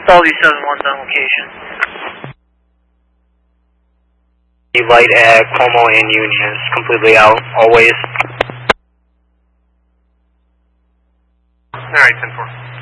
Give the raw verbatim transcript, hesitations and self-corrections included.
W seven one's on location. The light at Como and Union is completely out, always. Alright, ten four.